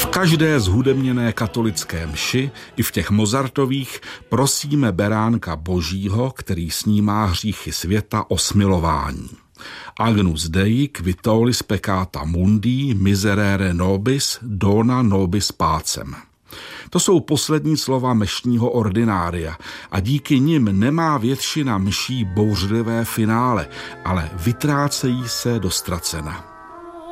každé zhudebněné katolické mši, i v těch Mozartových, prosíme beránka Božího, který snímá hříchy světa, o smilování. Agnus Dei quitolis peccata mundi miserere nobis dona nobis pacem. To jsou poslední slova mešního ordinária a díky nim nemá většina mší bouřlivé finále, ale vytrácejí se do ztracena.